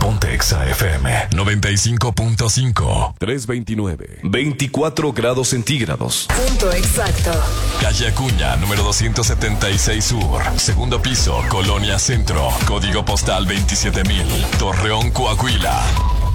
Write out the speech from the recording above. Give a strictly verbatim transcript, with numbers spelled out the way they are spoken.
Ponte Exa F M noventa y cinco punto cinco. trescientos veintinueve. veinticuatro grados centígrados. Punto exacto. Calle Acuña, número doscientos setenta y seis Sur. Segundo piso, Colonia Centro. Código postal veintisiete mil. Torreón, Coahuila.